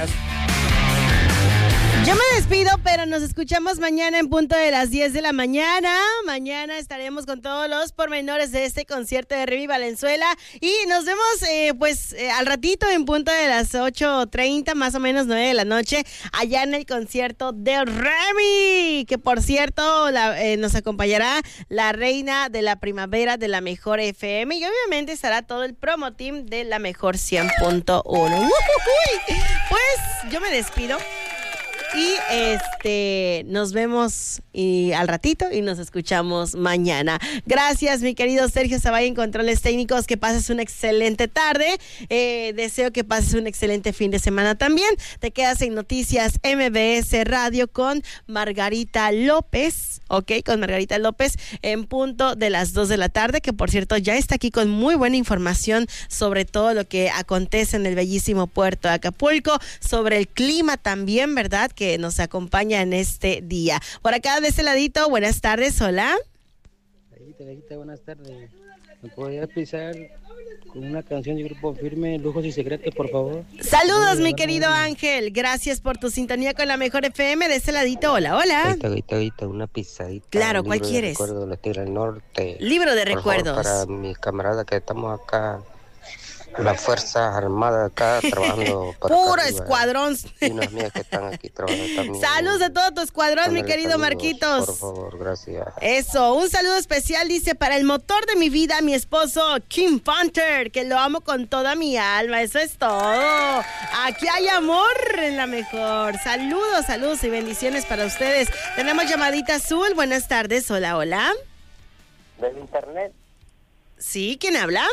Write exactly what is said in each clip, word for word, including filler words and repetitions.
Gracias. Yo me despido, pero nos escuchamos mañana en punto de las diez de la mañana. Mañana estaremos con todos los pormenores de este concierto de Remy Valenzuela. Y nos vemos eh, pues eh, al ratito en punto de las ocho treinta, más o menos nueve de la noche, allá en el concierto de Remy. Que por cierto la, eh, nos acompañará la reina de la primavera de la Mejor F M. Y obviamente estará todo el promo team de la Mejor cien punto uno. ¡Uy! Pues yo me despido. Y este nos vemos y al ratito y nos escuchamos mañana. Gracias, mi querido Sergio Zavalla en controles técnicos. Que pases una excelente tarde. Eh, deseo que pases un excelente fin de semana también. Te quedas en Noticias M B S Radio con Margarita López. Ok, con Margarita López en punto de las dos de la tarde, que por cierto ya está aquí con muy buena información sobre todo lo que acontece en el bellísimo puerto de Acapulco, sobre el clima también, ¿verdad?, que nos acompaña en este día. Por acá de este ladito, buenas tardes, hola. Gallita, Gallita, buenas tardes. ¿Me podrías pisar con una canción de Grupo Firme, Lujos y Secretos, por favor? Saludos, mi querido Ángel. Gracias por tu sintonía con la Mejor F M. De este ladito, hola, hola. Gallita, Gallita, Gallita, una pisadita. Claro, ¿cuál quieres? Libro de recuerdos de la Tierra del Norte. Libro de por recuerdos. Favor, para mis camaradas que estamos acá, las Fuerzas Armadas acá trabajando. Para Puro acá, escuadrón. Y unas mías que están aquí trabajando también. Saludos a todo tu escuadrón, mi querido saludos, Marquitos. Por favor, gracias. Eso, un saludo especial, dice, para el motor de mi vida, mi esposo Kim Panther, que lo amo con toda mi alma. Eso es todo. Aquí hay amor en la Mejor. Saludos, saludos y bendiciones para ustedes. Tenemos llamadita azul. Buenas tardes. Hola, hola. Del internet. Sí, ¿quién habla?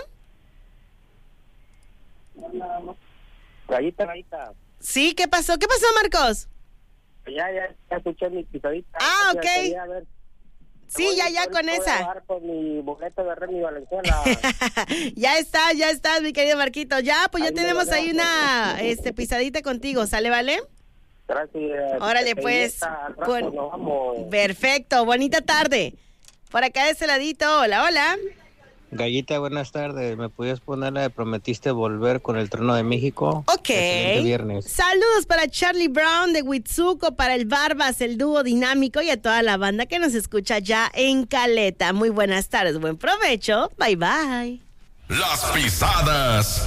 Gallita, Gallita. Sí, ¿qué pasó? ¿Qué pasó, Marcos? Ya, ya, ya escuché mi pisadita. Ah, ok. Quería ver. Sí, Voy, ya, ya voy, con voy esa. A dar por mi boleto de Remy Valenzuela. Ya está, ya estás, mi querido Marquito. Ya, pues ya Ahí tenemos me lo ahí una este, pisadita contigo, ¿sale, vale? Gracias. Órale, pues. Esta, Buen- nos vamos. Perfecto, bonita tarde. Por acá de este ladito, hola, hola. Gallita, buenas tardes. ¿Me podías poner la de Prometiste Volver con el Trono de México? Ok. Excelente viernes. Saludos para Charlie Brown de Huitzuco, para el Barbas, el dúo dinámico y a toda la banda que nos escucha ya en Caleta. Muy buenas tardes, buen provecho. Bye, bye. Las pisadas